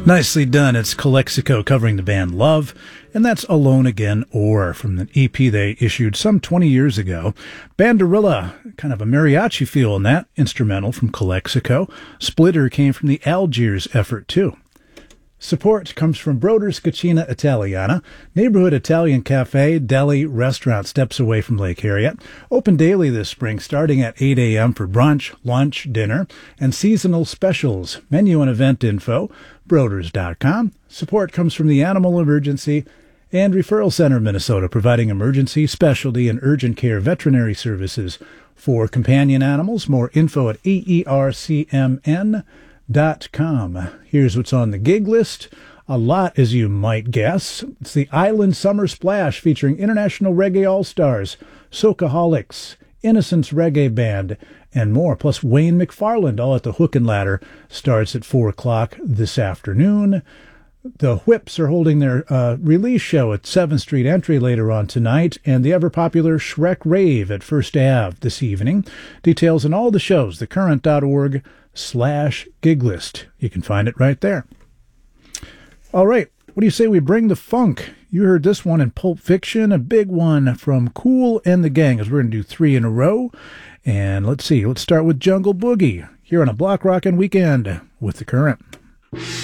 Nicely done. It's Calexico covering the band Love, and that's Alone Again Or from the EP they issued some 20 years ago. Banderilla, kind of a mariachi feel in that instrumental from Calexico. Splitter came from the Algiers effort too. Support comes from Broder's Cucina Italiana, neighborhood Italian cafe, deli, restaurant steps away from Lake Harriet. Open daily this spring, starting at 8 a.m. for brunch, lunch, dinner, and seasonal specials. Menu and event info, Broders.com. Support comes from the Animal Emergency and Referral Center of Minnesota, providing emergency, specialty, and urgent care veterinary services for companion animals. More info at AERCMN.com. Here's what's on the gig list. A lot, as you might guess. It's the Island Summer Splash featuring International Reggae All-Stars, Socaholix, Innocence Reggae Band, and more. Plus Wayne McFarland, all at the Hook and Ladder, starts at 4 o'clock this afternoon. The Whips are holding their release show at 7th Street Entry later on tonight, and the ever-popular Shrek Rave at First Ave this evening. Details on all the shows, thecurrent.org/gig list. You can find it right there. All right, what do you say we bring the funk? You heard this one in Pulp Fiction, a big one from Kool and the Gang, as we're going to do 3 in a row. And let's start with Jungle Boogie here on a Block Rockin' Weekend with The Current.